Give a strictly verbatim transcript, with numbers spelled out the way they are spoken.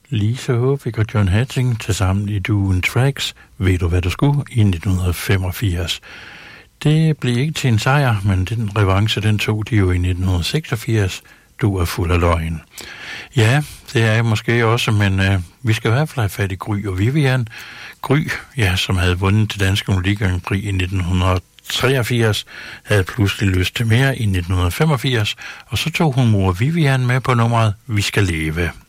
Lisa Håvik og John Hatting til sammen i duoen Tracks, Ved du hvad du skulle, i nitten femogfirs. Det blev ikke til en sejr, men den revanche, den tog de jo i nitten seksogfirs. Du er fuld af løgn. Ja, det er jeg måske også, men øh, vi skal i hvert fald have fat i Gry og Vivian. Gry, ja, som havde vundet det danske Melodi Grand Prix i nitten treogfirs, havde pludselig lyst til mere i nitten femogfirs, og så tog hun mor Vivian med på nummeret Vi skal leve.